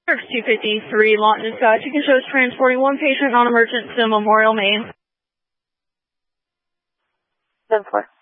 253 Lawton Dispatch. You can show us transporting one patient non-emergent to Memorial, Maine. 10-4.